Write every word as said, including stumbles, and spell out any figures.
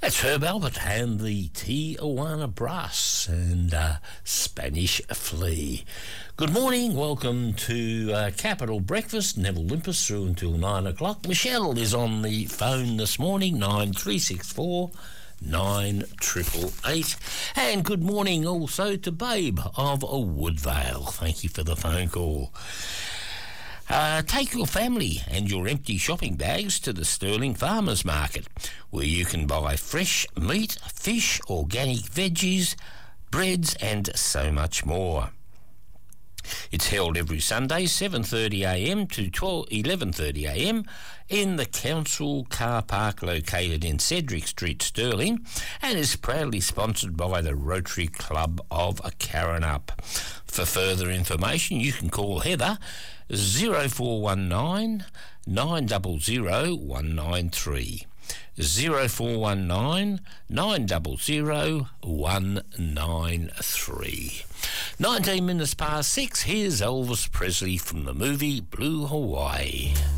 That's Herb Albert and the Tijuana Brass and uh, Spanish Flea. Good morning, welcome to uh, Capital Breakfast. Neville Limpus through until nine o'clock. Michelle is on the phone this morning, nine three six four nine triple eight. And good morning also to Babe of Woodvale. Thank you for the phone call. Uh, take your family and your empty shopping bags to the Sterling Farmers Market, where you can buy fresh meat, fish, organic veggies, breads and so much more. It's held every Sunday, seven thirty a m to eleven thirty a m in the Council Car Park located in Cedric Street, Stirling, and is proudly sponsored by the Rotary Club of Karrinyup. For further information, you can call Heather zero four one nine nine zero zero one nine three. zero four one nine nine zero zero one nine three. nineteen minutes past six, here's Elvis Presley from the movie Blue Hawaii.